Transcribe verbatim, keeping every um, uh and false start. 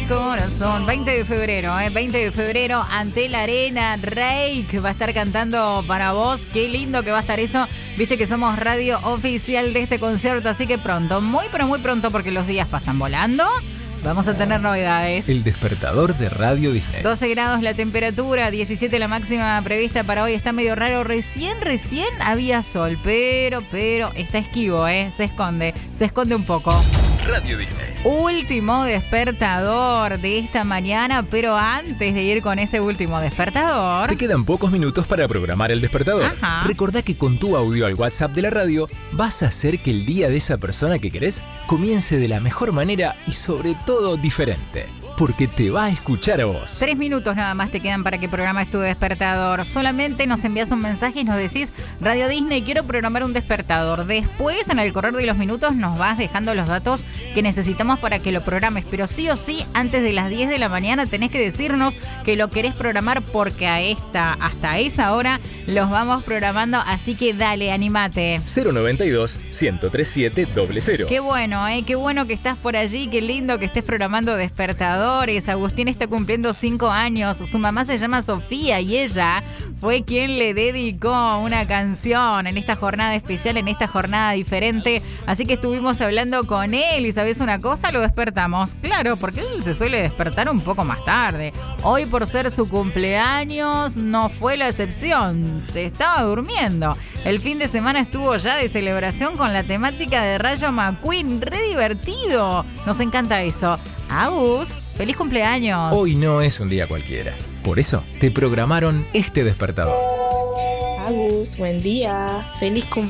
corazón. veinte de febrero, ¿eh? veinte de febrero, ante la arena, Reik va a estar cantando para vos. Qué lindo que va a estar eso. Viste que somos radio oficial de este concierto, así que pronto, muy pero muy pronto, porque los días pasan volando. Vamos a tener novedades. El despertador de Radio Disney. doce grados la temperatura, diecisiete la máxima prevista para hoy. Está medio raro. Recién, recién había sol, pero, pero está esquivo, ¿eh? Se esconde, se esconde un poco. Radio Disney. Último despertador de esta mañana, pero antes de ir con ese último despertador... Te quedan pocos minutos para programar el despertador. Ajá. Recordá que con tu audio al WhatsApp de la radio vas a hacer que el día de esa persona que querés comience de la mejor manera y sobre todo diferente. Porque te va a escuchar a vos. Tres minutos nada más te quedan para que programes tu despertador. Solamente nos envías un mensaje y nos decís: Radio Disney, quiero programar un despertador. Después, en el correr de los minutos, nos vas dejando los datos que necesitamos para que lo programes. Pero sí o sí, antes de las diez de la mañana tenés que decirnos que lo querés programar, porque a esta, hasta esa hora los vamos programando. Así que dale, animate. cero noventa y dos, ciento treinta y siete, cero cero. Qué bueno, ¿eh? Qué bueno que estás por allí. Qué lindo que estés programando despertador. Agustín está cumpliendo cinco años. Su mamá se llama Sofía y ella fue quien le dedicó una canción en esta jornada especial, en esta jornada diferente. Así que estuvimos hablando con él y, ¿sabes una cosa? Lo despertamos. Claro, porque él se suele despertar un poco más tarde. Hoy, por ser su cumpleaños, no fue la excepción. Se estaba durmiendo. El fin de semana estuvo ya de celebración con la temática de Rayo McQueen. Re divertido. Nos encanta eso. Agus, feliz cumpleaños. Hoy no es un día cualquiera. Por eso te programaron este despertador. Agus, buen día. Feliz cumpleaños.